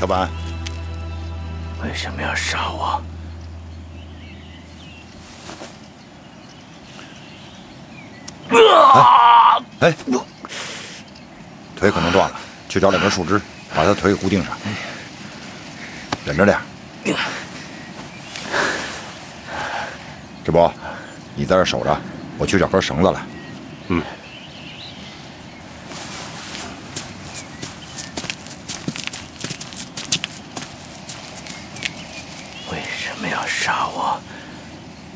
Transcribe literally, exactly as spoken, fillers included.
小板， 为什么要杀我？ 啊！哎，腿可能断了，去找两根树枝，把他腿给固定上。忍着点。这不，你在这守着，我去找根绳子来。 嗯。 为什么要杀我？